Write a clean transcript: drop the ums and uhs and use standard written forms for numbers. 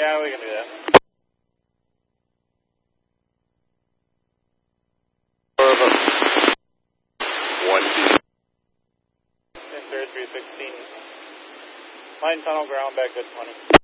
Yeah, we can do that. 1, 2. Enter 316. Line tunnel ground back at 20.